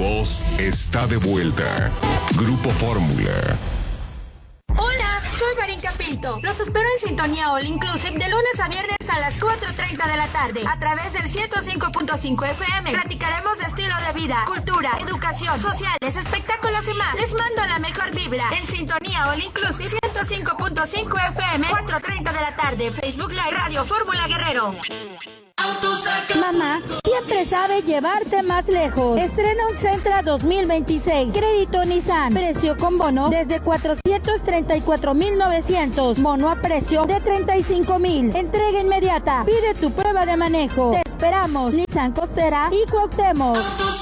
voz está de vuelta. Grupo Fórmula. Hola, soy Marinka Pinto. Los espero en Sintonía All Inclusive de lunes a viernes a las 4:30 de la tarde a través del 105.5 FM. Platicaremos de estilo de vida, cultura, educación, sociales, espectáculos y más. Les mando la mejor vibra en Sintonía All Inclusive 105.5 FM, 4:30 de la tarde. Facebook Live Radio Fórmula Guerrero. Mamá siempre sabe llevarte más lejos. Estrena un Sentra 2026. Crédito Nissan. Precio con bono desde 434,900. Bono a precio de 35,000. Entrega inmediata. Pide tu prueba de manejo. Te esperamos. Nissan Costera y Cuauhtémoc.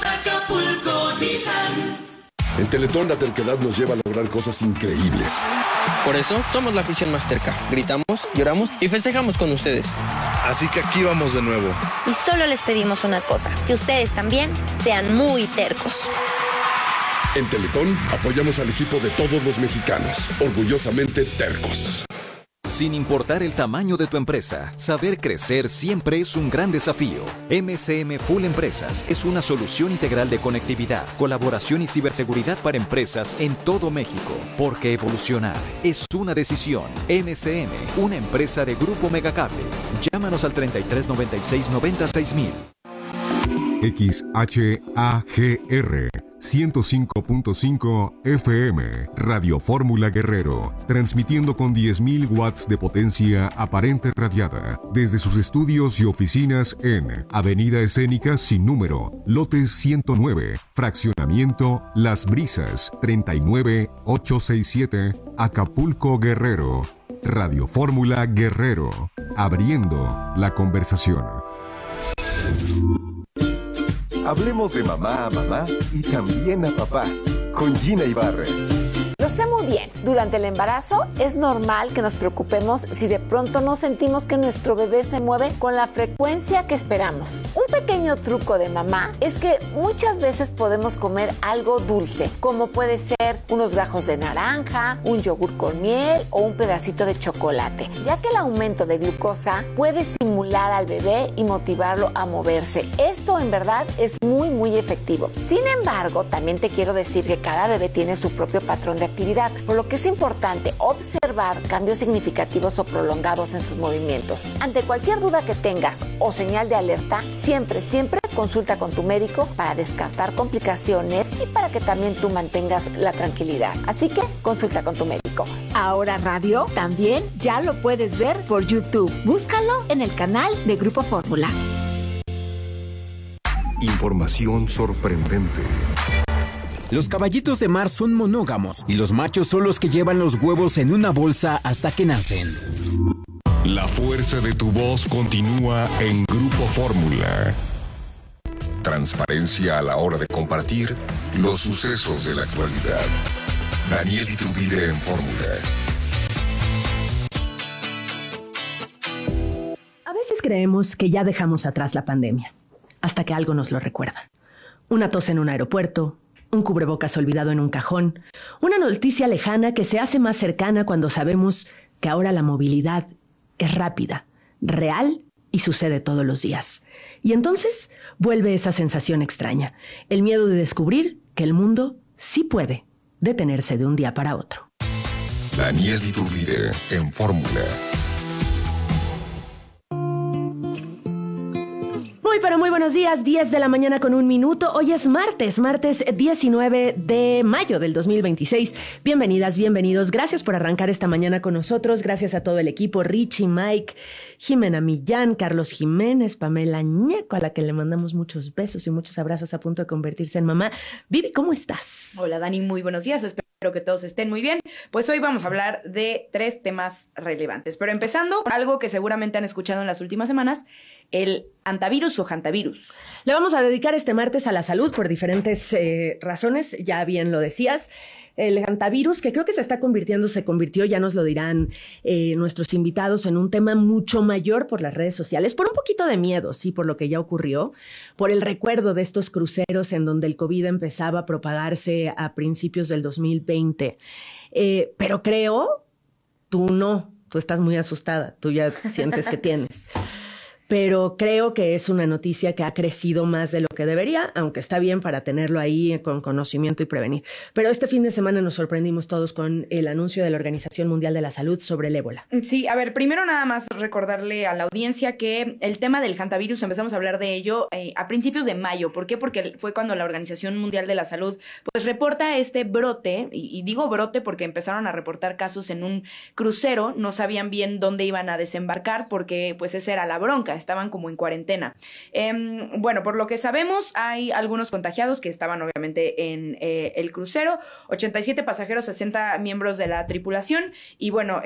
En Teletón la terquedad nos lleva a lograr cosas increíbles. Por eso somos la afición más terca. Gritamos, lloramos y festejamos con ustedes. Así que aquí vamos de nuevo. Y solo les pedimos una cosa, que ustedes también sean muy tercos. En Teletón apoyamos al equipo de todos los mexicanos, orgullosamente tercos. Sin importar el tamaño de tu empresa, saber crecer siempre es un gran desafío. MCM Full Empresas es una solución integral de conectividad, colaboración y ciberseguridad para empresas en todo México. Porque evolucionar es una decisión. MCM, una empresa de Grupo Megacable. Llámanos al 33 96 96 mil. XHAGR 105.5 FM, Radio Fórmula Guerrero, transmitiendo con 10.000 watts de potencia aparente radiada, desde sus estudios y oficinas en Avenida Escénica sin número, lote 109, fraccionamiento Las Brisas, 39867, Acapulco, Guerrero. Radio Fórmula Guerrero, abriendo la conversación. Hablemos de mamá a mamá y también a papá, con Gina Ibarra. Lo sé muy bien. Durante el embarazo es normal que nos preocupemos si de pronto no sentimos que nuestro bebé se mueve con la frecuencia que esperamos. Un pequeño truco de mamá es que muchas veces podemos comer algo dulce, como puede ser unos gajos de naranja, un yogur con miel o un pedacito de chocolate, ya que el aumento de glucosa puede estimular al bebé y motivarlo a moverse. Esto en verdad es muy efectivo. Sin embargo, también te quiero decir que cada bebé tiene su propio patrón de actividad, por lo que es importante observar cambios significativos o prolongados en sus movimientos. Ante cualquier duda que tengas o señal de alerta, siempre consulta con tu médico para descartar complicaciones y para que también tú mantengas la tranquilidad. Así que consulta con tu médico. Ahora Radio también ya lo puedes ver por YouTube. Búscalo en el canal de Grupo Fórmula. Información sorprendente. Los caballitos de mar son monógamos y los machos son los que llevan los huevos en una bolsa hasta que nacen. La fuerza de tu voz continúa en Grupo Fórmula. Transparencia a la hora de compartir los sucesos de la actualidad. Daniel Iturbide en Fórmula. A veces creemos que ya dejamos atrás la pandemia, hasta que algo nos lo recuerda. Una tos en un aeropuerto, un cubrebocas olvidado en un cajón, una noticia lejana que se hace más cercana cuando sabemos que ahora la movilidad es rápida, real y sucede todos los días. Y entonces vuelve esa sensación extraña, el miedo de descubrir que el mundo sí puede detenerse de un día para otro. Daniel Iturbide en Fórmula. Muy buenos días, 10 de la mañana con 1 minuto. Hoy es martes 19 de mayo del 2026. Bienvenidas, bienvenidos. Gracias por arrancar esta mañana con nosotros. Gracias a todo el equipo, Richie, Mike, Jimena Millán, Carlos Jiménez, Pamela Ñeco, a la que le mandamos muchos besos y muchos abrazos a punto de convertirse en mamá. Vivi, ¿cómo estás? Hola, Dani, muy buenos días. Espero que todos estén muy bien. Pues hoy vamos a hablar de 3 temas relevantes. Pero empezando por algo que seguramente han escuchado en las últimas semanas, el antivirus o hantavirus. Le vamos a dedicar este martes a la salud por diferentes razones, ya bien lo decías. El hantavirus, que creo que se convirtió, ya nos lo dirán nuestros invitados, en un tema mucho mayor por las redes sociales, por un poquito de miedo, sí, por lo que ya ocurrió, por el recuerdo de estos cruceros en donde el COVID empezaba a propagarse a principios del 2020. Pero creo, tú estás muy asustada, tú ya sientes que tienes. pero creo que es una noticia que ha crecido más de lo que debería, aunque está bien para tenerlo ahí con conocimiento y prevenir. Pero este fin de semana nos sorprendimos todos con el anuncio de la Organización Mundial de la Salud sobre el ébola. Sí, a ver, primero nada más recordarle a la audiencia que el tema del hantavirus empezamos a hablar de ello a principios de mayo. ¿Por qué? Porque fue cuando la Organización Mundial de la Salud pues reporta este brote, y digo brote porque empezaron a reportar casos en un crucero, no sabían bien dónde iban a desembarcar porque pues esa era la bronca, estaban como en cuarentena. Bueno, por lo que sabemos hay algunos contagiados que estaban obviamente en el crucero, 87 pasajeros, 60 miembros de la tripulación, y bueno,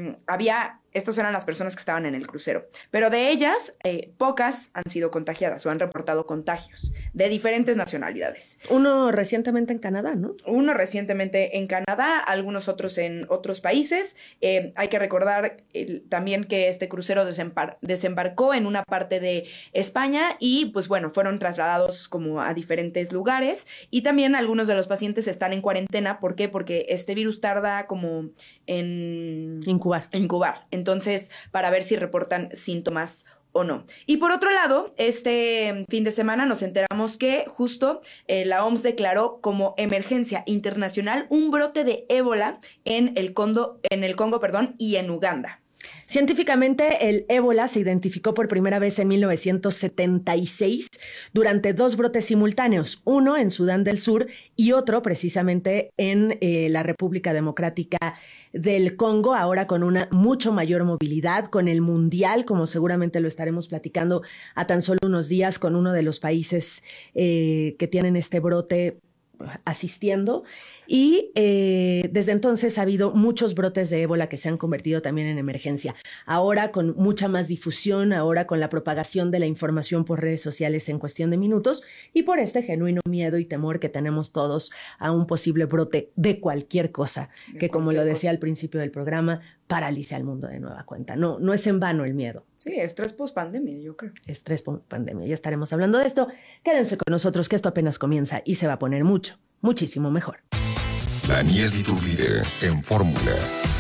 estas eran las personas que estaban en el crucero. Pero de ellas, pocas han sido contagiadas o han reportado contagios de diferentes nacionalidades. Uno recientemente en Canadá, ¿no? Uno recientemente en Canadá, algunos otros en otros países. Hay que recordar también que este crucero desembarcó en una parte de España y, pues bueno, fueron trasladados como a diferentes lugares. Y también algunos de los pacientes están en cuarentena. ¿Por qué? Porque este virus tarda como en incubar. Entonces, para ver si reportan síntomas o no. Y por otro lado, este fin de semana nos enteramos que justo la OMS declaró como emergencia internacional un brote de ébola en el Congo, y en Uganda. Científicamente, el ébola se identificó por primera vez en 1976 durante 2 brotes simultáneos, uno en Sudán del Sur y otro precisamente en la República Democrática del Congo, ahora con una mucho mayor movilidad, con el Mundial, como seguramente lo estaremos platicando a tan solo unos días, con uno de los países que tienen este brote asistiendo. Y desde entonces ha habido muchos brotes de ébola que se han convertido también en emergencia. Ahora con mucha más difusión, ahora con la propagación de la información por redes sociales en cuestión de minutos y por este genuino miedo y temor que tenemos todos a un posible brote de cualquier cosa, que como lo decía al principio del programa, paralice al mundo de nueva cuenta. No es en vano el miedo. Sí, estrés post-pandemia, yo creo. Estrés post-pandemia. Ya estaremos hablando de esto. Quédense con nosotros que esto apenas comienza y se va a poner muchísimo mejor. Daniel Iturbide en Fórmula.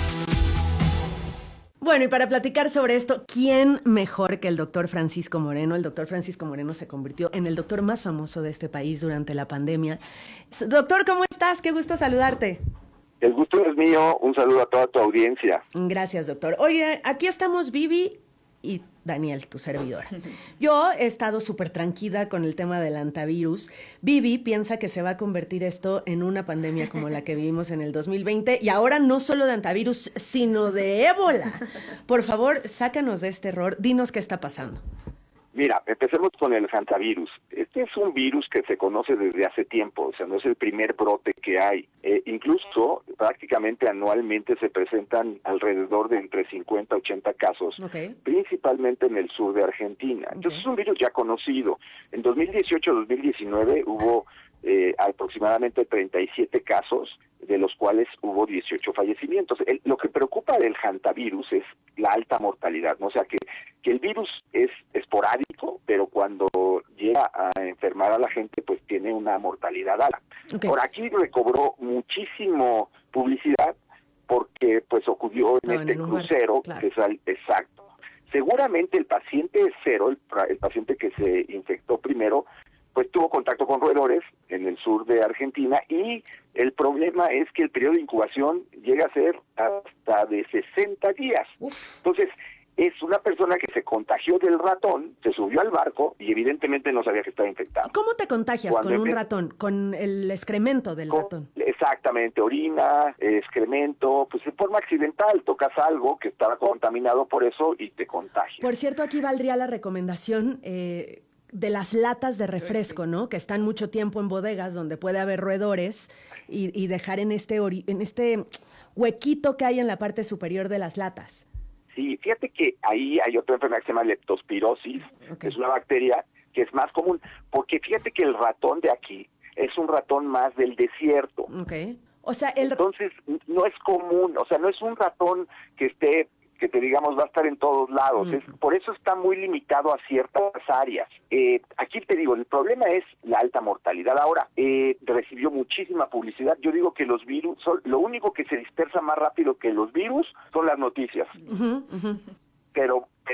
Bueno, y para platicar sobre esto, ¿quién mejor que el doctor Francisco Moreno? El doctor Francisco Moreno se convirtió en el doctor más famoso de este país durante la pandemia. Doctor, ¿cómo estás? Qué gusto saludarte. El gusto es mío. Un saludo a toda tu audiencia. Gracias, doctor. Oye, aquí estamos Vivi y Daniel, tu servidora. Yo he estado súper tranquila con el tema del hantavirus. Vivi piensa que se va a convertir esto en una pandemia como la que vivimos en el 2020 y ahora no solo de hantavirus, sino de ébola. Por favor, sácanos de este error. Dinos qué está pasando. Mira, empecemos con el hantavirus. Este es un virus que se conoce desde hace tiempo, o sea, no es el primer brote que hay. Incluso, prácticamente anualmente se presentan alrededor de entre 50 y 80 casos, principalmente en el sur de Argentina. Entonces es un virus ya conocido. En 2018-2019 hubo aproximadamente 37 casos, de los cuales hubo 18 fallecimientos. Lo que preocupa del hantavirus es la alta mortalidad, ¿no? O sea, que el virus es esporádico, pero cuando llega a enfermar a la gente, pues tiene una mortalidad alta. Por aquí recobró muchísimo publicidad porque pues ocurrió en este crucero, claro. Que es exacto. Seguramente el paciente cero, el paciente que se infectó primero, pues tuvo contacto con roedores en el sur de Argentina y el problema es que el periodo de incubación llega a ser hasta de 60 días. Entonces, es una persona que se contagió del ratón, se subió al barco y evidentemente no sabía que estaba infectado. ¿Cómo te contagias con un ratón? ¿Con el excremento del ratón? Exactamente, orina, excremento, pues de forma accidental, tocas algo que estaba contaminado por eso y te contagias. Por cierto, aquí valdría la recomendación de las latas de refresco, ¿no? Que están mucho tiempo en bodegas donde puede haber roedores y dejar en este huequito que hay en la parte superior de las latas. Sí, fíjate que ahí hay otra enfermedad que se llama leptospirosis, que es una bacteria que es más común, porque fíjate que el ratón de aquí es un ratón más del desierto. O sea, entonces no es común, o sea, no es un ratón que te digamos va a estar en todos lados, por eso está muy limitado a ciertas áreas. Aquí te digo, el problema es la alta mortalidad. Ahora, recibió muchísima publicidad. Yo digo que los virus, lo único que se dispersa más rápido que los virus son las noticias. Pero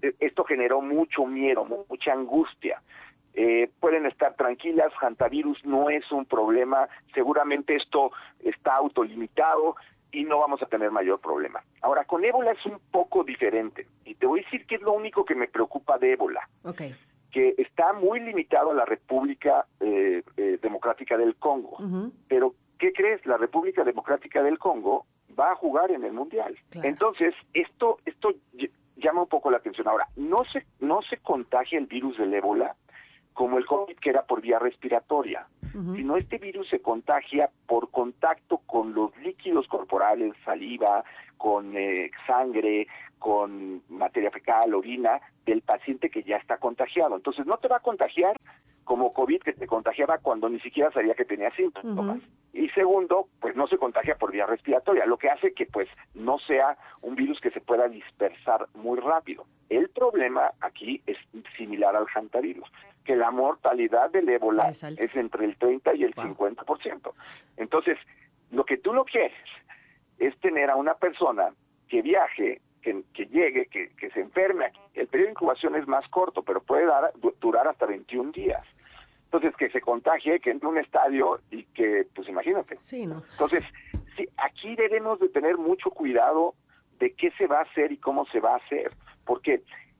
esto generó mucho miedo, mucha angustia. Pueden estar tranquilas, hantavirus no es un problema, seguramente esto está autolimitado y no vamos a tener mayor problema. Ahora, con ébola es un poco diferente, y te voy a decir que es lo único que me preocupa de ébola, que está muy limitado a la República Democrática del Congo, pero ¿qué crees? La República Democrática del Congo va a jugar en el Mundial. Claro. Entonces, esto llama un poco la atención. Ahora, no se contagia el virus del ébola como el COVID, que era por vía respiratoria, sino este virus se contagia por contacto con los líquidos corporales, saliva, con sangre, con materia fecal, orina, del paciente que ya está contagiado. Entonces, no te va a contagiar como COVID, que te contagiaba cuando ni siquiera sabía que tenía síntomas. Y segundo, pues no se contagia por vía respiratoria, lo que hace que pues no sea un virus que se pueda dispersar muy rápido. El problema aquí es similar al hantavirus, que la mortalidad del ébola es entre el 30 y el 50%. Entonces, lo que tú no quieres es tener a una persona que viaje, que llegue, que se enferme. El periodo de incubación es más corto, pero puede durar hasta 21 días. Entonces, que se contagie, que entre a un estadio y que, pues imagínate. Sí, ¿no? Entonces, sí, aquí debemos de tener mucho cuidado de qué se va a hacer y cómo se va a hacer, porque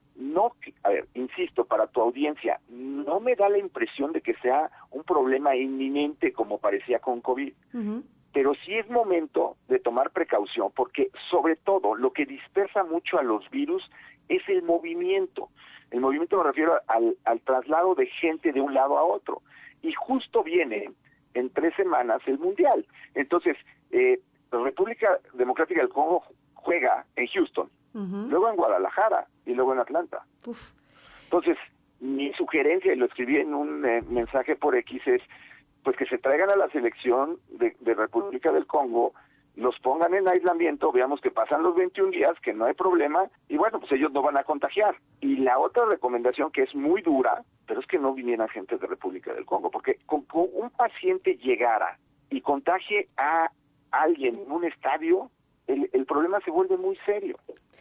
insisto, para tu audiencia, no me da la impresión de que sea un problema inminente como parecía con COVID, pero sí es momento de tomar precaución, porque sobre todo lo que dispersa mucho a los virus es el movimiento. El movimiento me refiero al traslado de gente de un lado a otro, y justo viene en 3 semanas el Mundial. Entonces, la República Democrática del Congo juega en Houston, luego en Guadalajara y luego en Atlanta. Entonces, mi sugerencia, y lo escribí en un mensaje por X, es pues que se traigan a la selección de República del Congo, los pongan en aislamiento, veamos que pasan los 21 días, que no hay problema, y bueno, pues ellos no van a contagiar. Y la otra recomendación, que es muy dura, pero es que no vinieran gente de República del Congo, porque con un paciente llegara y contagie a alguien en un estadio, el problema se vuelve muy serio.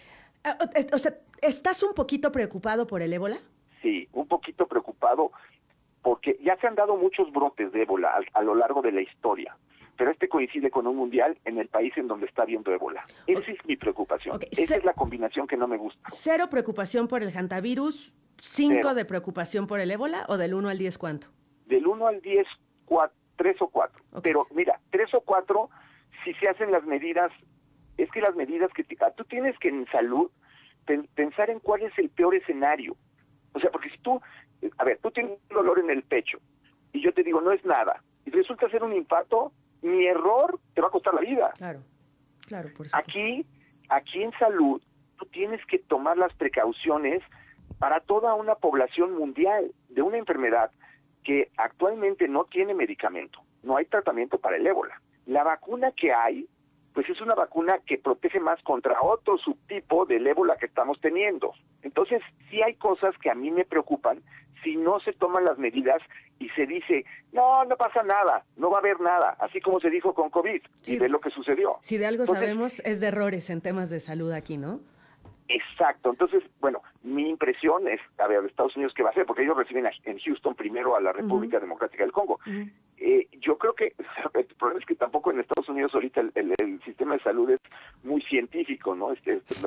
O sea, ¿estás un poquito preocupado por el ébola? Sí, un poquito preocupado, porque ya se han dado muchos brotes de ébola a lo largo de la historia, pero este coincide con un mundial en el país en donde está habiendo ébola. Esa es mi preocupación. Esa es la combinación que no me gusta. ¿Cero preocupación por el hantavirus, 5 de preocupación por el ébola, o del 1 al 10 cuánto? Del 1 al 10, 3 o 4. Pero mira, 3 o 4, si se hacen las medidas, es que las medidas que tú tienes que en salud pensar en cuál es el peor escenario. O sea, porque si tú tienes un dolor en el pecho y yo te digo no es nada y resulta ser un infarto, mi error te va a costar la vida. Claro, por supuesto. Aquí en salud tú tienes que tomar las precauciones para toda una población mundial de una enfermedad que actualmente no tiene medicamento, no hay tratamiento para el ébola. La vacuna que hay, pues es una vacuna que protege más contra otro subtipo del ébola que estamos teniendo. Entonces, sí hay cosas que a mí me preocupan si no se toman las medidas y se dice, no pasa nada, no va a haber nada, así como se dijo con COVID, y ve lo que sucedió. Si de algo sabemos, es de errores en temas de salud aquí, ¿no? Exacto. Entonces, bueno, mi impresión es, Estados Unidos, ¿qué va a hacer? Porque ellos reciben en Houston primero a la República Democrática del Congo. Yo creo que el problema es que tampoco en Estados Unidos ahorita el sistema de salud es muy científico, ¿no?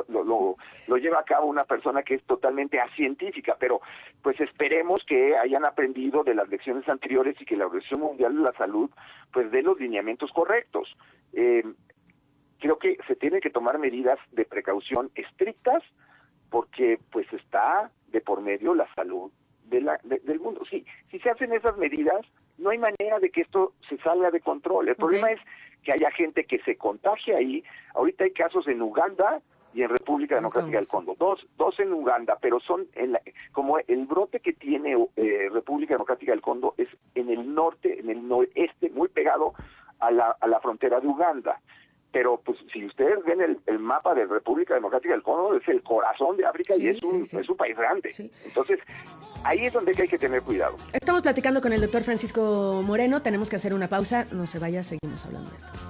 Lo lleva a cabo una persona que es totalmente acientífica, pero pues esperemos que hayan aprendido de las lecciones anteriores y que la Organización Mundial de la Salud pues dé los lineamientos correctos. Creo que se tienen que tomar medidas de precaución estrictas porque pues está de por medio la salud del mundo. Sí, si se hacen esas medidas, no hay manera de que esto se salga de control. El problema es que haya gente que se contagie ahí. Ahorita hay casos en Uganda y en República Democrática del Congo. Dos en Uganda, pero son como el brote que tiene República Democrática del Congo es en el norte, en el noreste, muy pegado a la frontera de Uganda. Pero pues si ustedes ven el mapa de República Democrática del Congo, es el corazón de África y es un país grande. Entonces, ahí es donde hay que tener cuidado. Estamos platicando con el doctor Francisco Moreno, tenemos que hacer una pausa, no se vaya, seguimos hablando de esto.